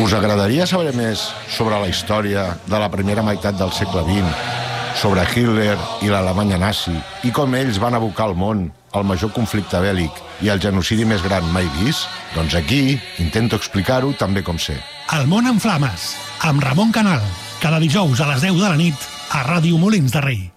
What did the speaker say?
Us agradaria saber més sobre la història de la primera meitat del segle XX, sobre Hitler i l'Alemanya nazi, i com ells van abocar al món el major conflicte bèl·lic i el genocidi més gran mai vist? Doncs aquí intento explicar-ho també com sé. El món en flames, amb Ramon Canal, cada dijous a les 10 de la nit a Ràdio Molins de Rei.